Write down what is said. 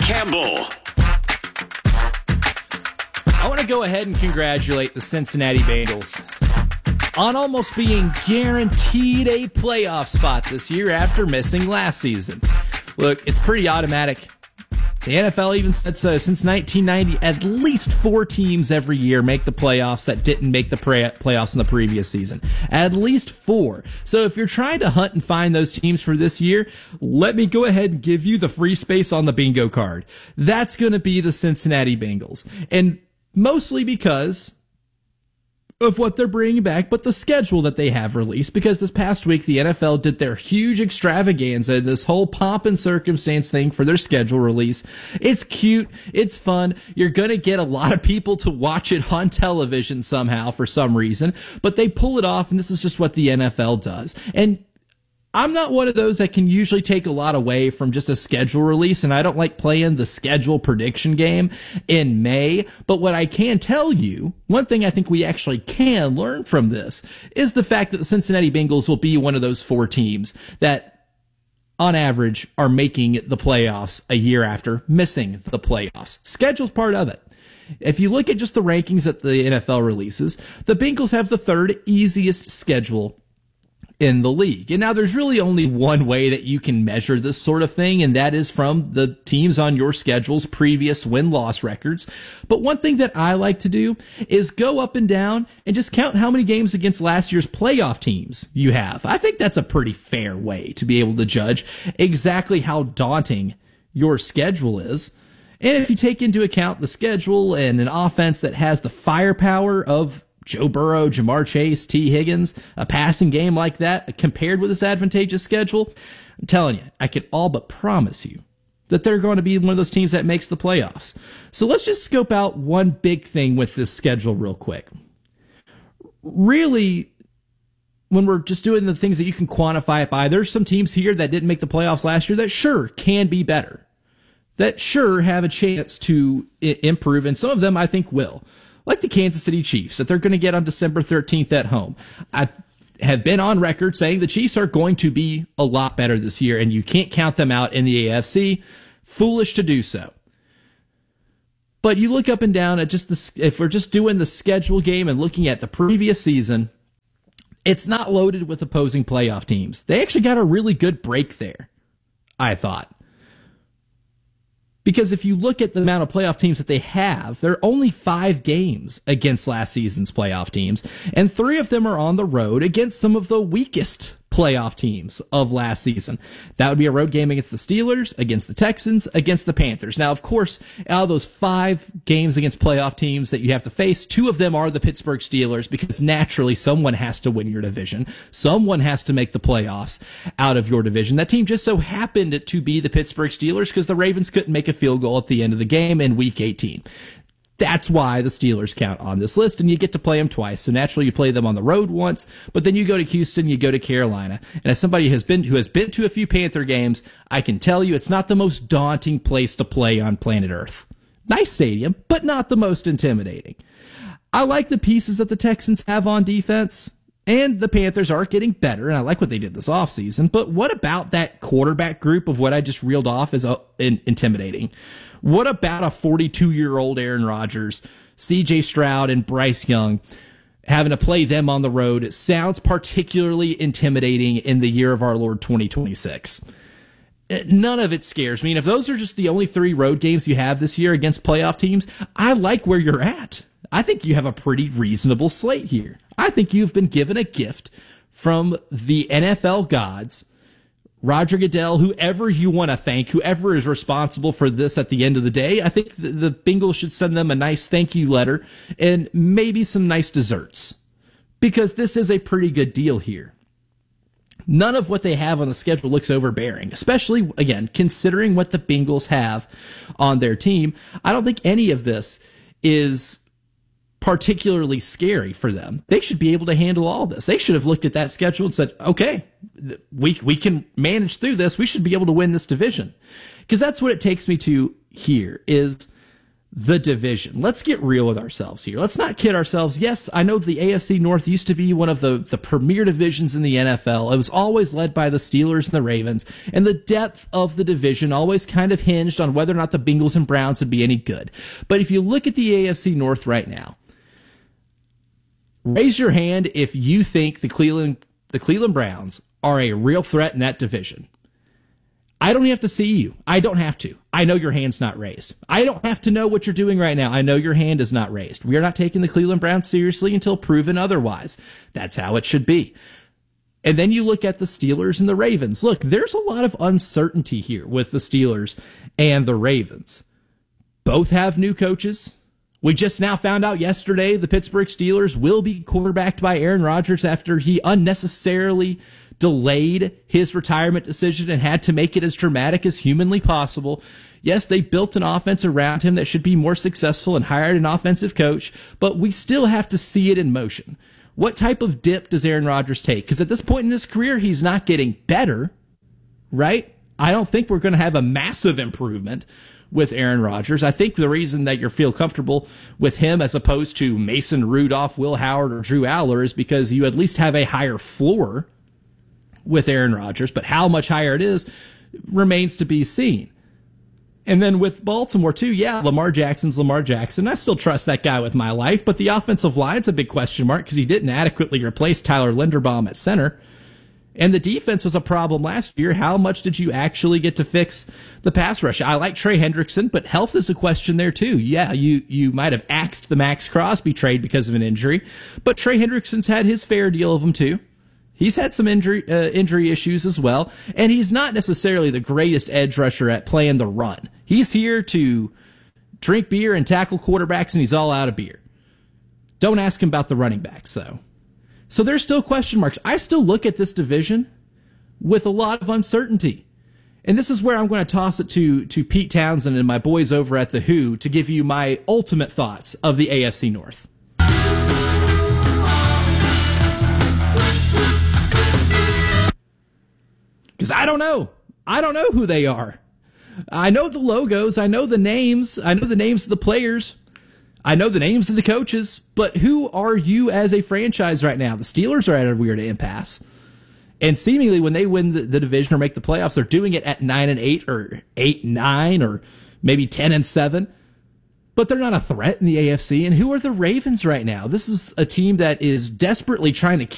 Campbell. I want to go ahead and congratulate the Cincinnati Bengals on almost being guaranteed a playoff spot this year after missing last season. Look, it's pretty automatic. The NFL even said so. Since 1990, at least 4 teams every year make the playoffs that didn't make the playoffs in the previous season. At least 4. So if you're trying to hunt and find those teams for this year, let me go ahead and give you the free space on the bingo card. That's going to be the Cincinnati Bengals. And mostly because of what they're bringing back, but the schedule that they have released, because this past week the NFL did their huge extravaganza, this whole pomp and circumstance thing for their schedule release. It's cute. It's fun. You're going to get a lot of people to watch it on television somehow for some reason, but they pull it off, and this is just what the NFL does. And I'm not one of those that can usually take a lot away from just a schedule release, and I don't like playing the schedule prediction game in May. But what I can tell you, one thing I think we actually can learn from this is the fact that the Cincinnati Bengals will be one of those 4 teams that, on average, are making the playoffs a year after missing the playoffs. Schedule's part of it. If you look at just the rankings that the NFL releases, the Bengals have the 3rd easiest schedule in the league. And now there's really only one way that you can measure this sort of thing, and that is from the teams on your schedule's previous win-loss records. But one thing that I like to do is go up and down and just count how many games against last year's playoff teams you have. I think that's a pretty fair way to be able to judge exactly how daunting your schedule is. And if you take into account the schedule and an offense that has the firepower of Joe Burrow, Jamar Chase, T. Higgins, a passing game like that compared with this advantageous schedule, I'm telling you, I can all but promise you that they're going to be one of those teams that makes the playoffs. So let's just scope out one big thing with this schedule real quick. Really, when we're just doing the things that you can quantify it by, there's some teams here that didn't make the playoffs last year that sure can be better, that sure have a chance to improve, and some of them I think will. Like the Kansas City Chiefs, that they're going to get on December 13th at home. I have been on record saying the Chiefs are going to be a lot better this year, and you can't count them out in the AFC. Foolish to do so. But you look up and down at just if we're just doing the schedule game and looking at the previous season, it's not loaded with opposing playoff teams. They actually got a really good break there, I thought. Because if you look at the amount of playoff teams that they have, there are only 5 games against last season's playoff teams, and 3 of them are on the road against some of the weakest playoff teams of last season. That would be a road game against the Steelers, against the Texans, against the Panthers. Now, of course, out of those 5 games against playoff teams that you have to face, 2 of them are the Pittsburgh Steelers, because naturally someone has to win your division. Someone has to make the playoffs out of your division. That team just so happened to be the Pittsburgh Steelers because the Ravens couldn't make a field goal at the end of the game in Week 18. That's why the Steelers count on this list, and you get to play them twice. So naturally, you play them on the road once, but then you go to Houston, you go to Carolina. And as somebody who has been to a few Panther games, I can tell you it's not the most daunting place to play on planet Earth. Nice stadium, but not the most intimidating. I like the pieces that the Texans have on defense, and the Panthers are getting better, and I like what they did this offseason. But what about that quarterback group of what I just reeled off as intimidating? What about a 42-year-old Aaron Rodgers, C.J. Stroud, and Bryce Young having to play them on the road? It sounds particularly intimidating in the year of our Lord 2026. None of it scares me. And if those are just the only 3 road games you have this year against playoff teams, I like where you're at. I think you have a pretty reasonable slate here. I think you've been given a gift from the NFL gods, Roger Goodell, whoever you want to thank, whoever is responsible for this at the end of the day. I think the Bengals should send them a nice thank you letter and maybe some nice desserts, because this is a pretty good deal here. None of what they have on the schedule looks overbearing, especially, again, considering what the Bengals have on their team. I don't think any of this is particularly scary for them. They should be able to handle all this. They should have looked at that schedule and said, okay, we can manage through this. We should be able to win this division. Because that's what it takes me to here is the division. Let's get real with ourselves here. Let's not kid ourselves. Yes, I know the AFC North used to be one of the premier divisions in the NFL. It was always led by the Steelers and the Ravens, and the depth of the division always kind of hinged on whether or not the Bengals and Browns would be any good. But if you look at the AFC North right now, raise your hand if you think the Cleveland Browns are a real threat in that division. I don't have to see you. I don't have to. I know your hand's not raised. I don't have to know what you're doing right now. I know your hand is not raised. We are not taking the Cleveland Browns seriously until proven otherwise. That's how it should be. And then you look at the Steelers and the Ravens. Look, there's a lot of uncertainty here with the Steelers and the Ravens. Both have new coaches. We just now found out yesterday the Pittsburgh Steelers will be quarterbacked by Aaron Rodgers after he unnecessarily delayed his retirement decision and had to make it as dramatic as humanly possible. Yes, they built an offense around him that should be more successful and hired an offensive coach, but we still have to see it in motion. What type of dip does Aaron Rodgers take? Because at this point in his career, he's not getting better, right? I don't think we're going to have a massive improvement with Aaron Rodgers. I think the reason that you feel comfortable with him as opposed to Mason Rudolph, Will Howard, or Drew Aller is because you at least have a higher floor with Aaron Rodgers, but how much higher it is remains to be seen. And then with Baltimore, too, yeah, Lamar Jackson's Lamar Jackson. I still trust that guy with my life, but the offensive line's a big question mark because he didn't adequately replace Tyler Linderbaum at center. And the defense was a problem last year. How much did you actually get to fix the pass rush? I like Trey Hendrickson, but health is a question there, too. Yeah, you might have axed the Max Crosby trade because of an injury, but Trey Hendrickson's had his fair deal of them, too. He's had some injury issues as well, and he's not necessarily the greatest edge rusher at playing the run. He's here to drink beer and tackle quarterbacks, and he's all out of beer. Don't ask him about the running backs, though. So there's still question marks. I still look at this division with a lot of uncertainty. And this is where I'm going to toss it to Pete Townsend and my boys over at The Who to give you my ultimate thoughts of the AFC North. Because I don't know. I don't know who they are. I know the logos. I know the names. I know the names of the players. I know the names of the coaches. But who are you as a franchise right now? The Steelers are at a weird impasse. And seemingly when they win the division or make the playoffs, they're doing it at 9-8 or 8-9 or maybe 10-7. But they're not a threat in the AFC. And who are the Ravens right now? This is a team that is desperately trying to